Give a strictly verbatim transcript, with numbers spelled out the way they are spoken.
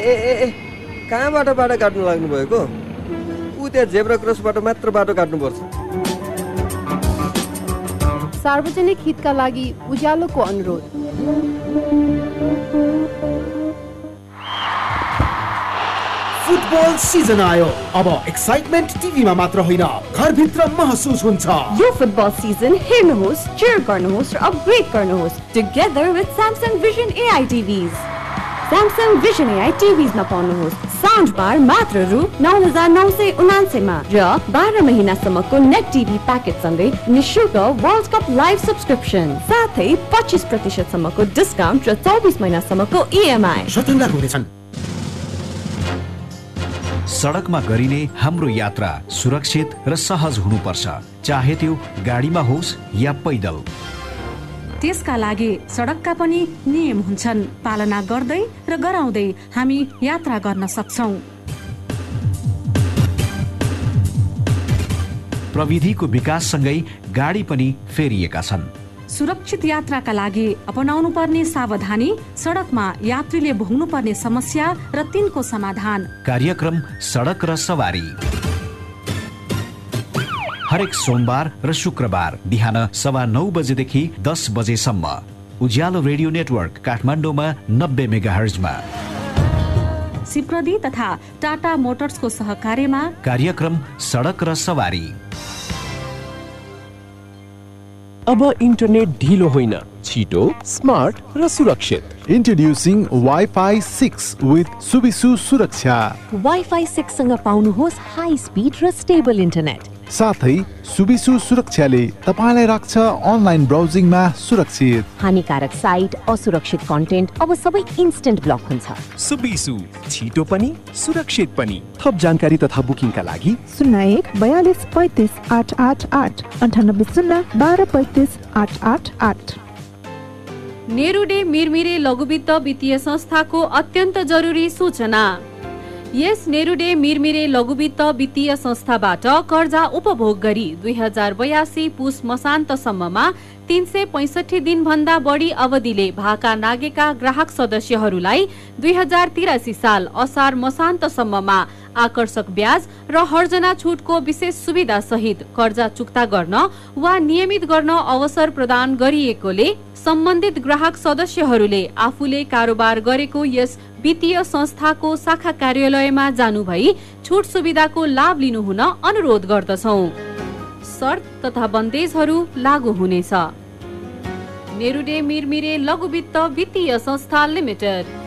ए ए ए कहाँबाट बाटो काट्नु लाग्नु भएको? ऊ त्यहाँ जेब्रा क्रसबाट मात्र बाटो काट्नुपर्छ। सार्वजनिक हितका लागि उज्यालोको अनुरोध। फुटबल सिजन आयो। अब एक्साइटमेन्ट टिभीमा मात्र होइन, घरभित्र महसुस हुन्छ। यो फुटबल सिजन हेर्नुहोस्, चियर गर्नुहोस् र अपग्रेड गर्नुहोस् together with Samsung Vision A I T Vs। Samsung Vision A I T Vs मा पाउनुहोस् साउन्ड बार मात्र रु नौ हजार नौ सय उनान्सय मा र बाह्र महिनासम्मको नेट टिभी प्याकेज सँगै निशुल्क वर्ल्ड कप लाइभ सब्सक्रिप्सन, साथै पच्चीस प्रतिशत सम्मको डिस्काउन्ट र चौबिस महिनासम्मको इएमआई। स्वतन्त्र हुनेछन्। सडकमा गरिने हाम्रो यात्रा सुरक्षित र सहज हुनुपर्छ, चाहे त्यो गाडीमा होस् या पैदल। त्यसका लागि सडकका पनि नियम हुन्छन्, पालना गर्दै र गराउँदै हामी यात्रा गर्न सक्छौं। प्रविधिको विकाससँगै गाडी पनि फेरिएका छन्। सुरक्षित यात्राका लागि अपनाउनु पर्ने सावधानी, सडकमा यात्रीले भोग्नु पर्ने समस्या र तिनको समाधान। कार्यक्रम सडक र सवारी हरेक सोमबार र शुक्रबार बिहान सवा नौ बजेदेखि दस बजेसम्म उज्यालो रेडियो नेटवर्क काठमाडौँमा नब्बे मेगाहर्जमा। सिप्रदी तथा टाटा मोटर्सको सहकार्यमा कार्यक्रम सडक र सवारी। अब इन्टरनेट ढिलो होइन, छिटो, स्मार्ट र सुरक्षित। Introducing Wi-Fi six with Subisu सुरक्षा। वाइफाई सिक्स सँग पाउनुहोस् हाई स्पिड र स्टेबल इन्टरनेट। साथै सुबिसु सुरक्षाले तपाईलाई राख्छ अनलाइन ब्राउजिङमा सुरक्षित। हानिकारक साइट, असुरक्षित कन्टेन्ट अब सबै इन्स्टेन्ट ब्लक हुन्छ। सुबिसु, छिटो पनि सुरक्षित पनि। थप जानकारी तथा बुकिङका लागि शून्य एक बयालिस पैँतिस आठ आठ आठ अन्ठानब्बे शून्य बाह्र पैँतिस आठ आठ आठ। नेरुडे मिरमिरे लघुवित्त वित्तीय संस्थाको अत्यन्त जरुरी सूचना। यस नेरुडे मिरमिरे लघुवित्त वित्तीय संस्थाबाट कर्जा उपभोग गरी दुई हजार बयासी पुस मसान्तसम्ममा तीन सय पैंसठी दिन भन्दा बढी अवधिले भाका नागेका ग्राहक सदस्यहरूलाई दुई हजार तिरासी साल असार मसान्तसम्ममा आकर्षक ब्याज र हर्जना छुटको विशेष सुविधा सहित कर्जा चुक्ता गर्न वा नियमित गर्न अवसर प्रदान गरिएकोले सम्बन्धित ग्राहक सदस्यहरूले आफूले कारोबार गरेको यस वित्तीय संस्थाको शाखा कार्यालयमा जानु भई छुट सुविधाको लाभ लिनुहुन अनुरोध गर्दछौं। शर्त तथा बन्देजहरू लागू हुनेछ। नेरुडे मिरमिरे लघुवित्त वित्तीय संस्था लिमिटेड।